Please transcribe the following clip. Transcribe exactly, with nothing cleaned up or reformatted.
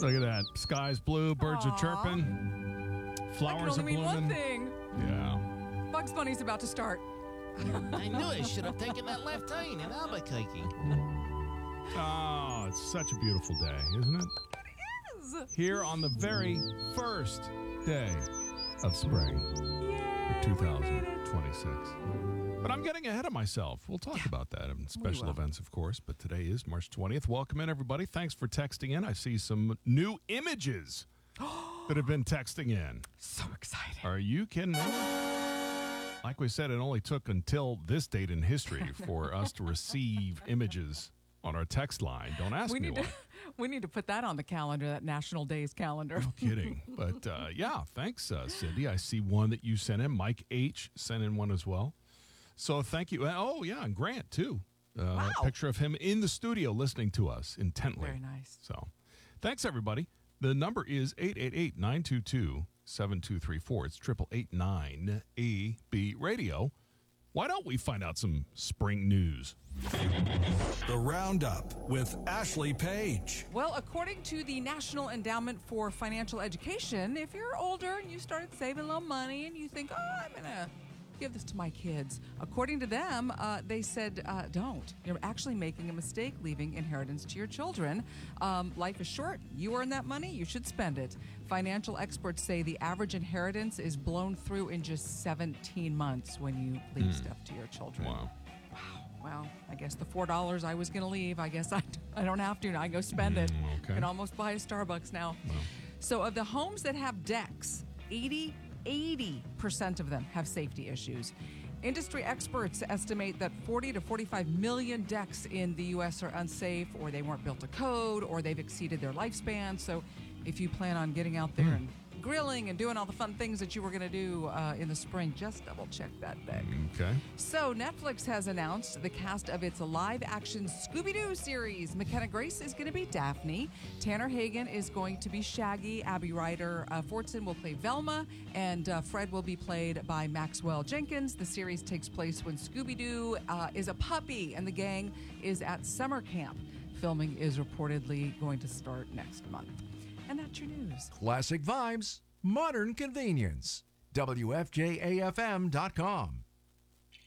Look at that. Sky's blue, birds Aw. are chirping, That flowers can only are mean one blooming. thing. Yeah. Bugs Bunny's about to start. I knew I should have taken that left turn in Albuquerque. Oh, it's such a beautiful day, isn't it? Yes. Here on the very first day of spring Yay, for we made it. twenty twenty-six. But I'm getting ahead of myself. We'll talk about that in special will. events, of course. But today is March twentieth. Welcome in, everybody. Thanks for texting in. I see some new images that have been texting in. So excited. Are you kidding me? Like we said, it only took until this date in history for us to receive images on our text line. Don't ask We me need why. to we need to put that on the calendar, that National Days calendar. No kidding. But uh, yeah, thanks, uh, Cindy. I see one that you sent in. Mike H. sent in one as well. So thank you. Oh, yeah, and Grant, too. Uh, Wow. A picture of him in the studio listening to us intently. Very nice. So thanks, everybody. The number is eight eight eight, nine two two, seven two three four. It's triple eight nine A B radio. Why don't we find out some spring news? The Roundup with Ashley Page. Well, according to the National Endowment for Financial Education, if you're older and you started saving a little money and you think, oh, I'm going to give this to my kids, according to them, uh, they said, uh, don't. You're actually making a mistake leaving inheritance to your children. Um, life is short. You earn that money, you should spend it. Financial experts say the average inheritance is blown through in just seventeen months when you leave stuff to your children. Wow. Well, I guess the four dollars I was going to leave, I guess I, I don't have to. I go spend it. Mm, okay. Can almost buy a Starbucks now. So of the homes that have decks, eighty percent of them have safety issues. Industry experts estimate that forty to forty-five million decks in the U S are unsafe, or they weren't built to code, or they've exceeded their lifespan. So if you plan on getting out there and grilling and doing all the fun things that you were going to do uh, in the spring, just double check that deck. Okay. So Netflix has announced the cast of its live-action Scooby-Doo series. McKenna Grace is going to be Daphne. Tanner Hagen is going to be Shaggy. Abby Ryder uh, Fortson will play Velma. And uh, Fred will be played by Maxwell Jenkins. The series takes place when Scooby-Doo uh, is a puppy and the gang is at summer camp. Filming is reportedly going to start next month. And that's your news. Classic vibes, modern convenience. W F J A F M dot com.